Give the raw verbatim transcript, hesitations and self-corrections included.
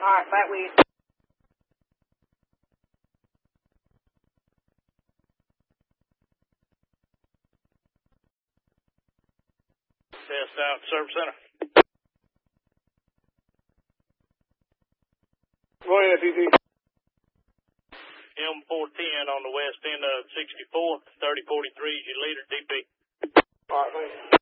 right, that we... Test out, Service Center. Go ahead, P T. M four ten on the west end of sixty-fourth, thirty forty-three is your leader, D P. All right, thanks.